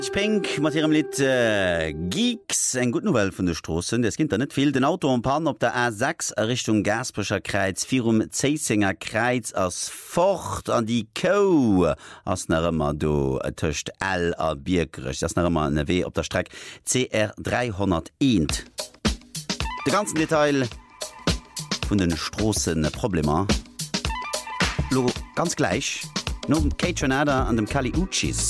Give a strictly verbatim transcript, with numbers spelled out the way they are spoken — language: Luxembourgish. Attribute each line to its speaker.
Speaker 1: Pink mat ihrem Lied äh, Geeks eng gut Novell vun de Strossen. Es ginnt da net viel den Auto und Pan op der A sechs Richtung Gaspecher Kreiz, virum Zeisinger Kreiz ass Focht an die Co ass nachëmmer do töcht L a Biergerech. Das nachëmmer N W op der Streck C R dreihunderteins. De ganzen Detail vun den Strossen Problema. Lo ganz gleich no Kate Tronada an dem Kali Uchis.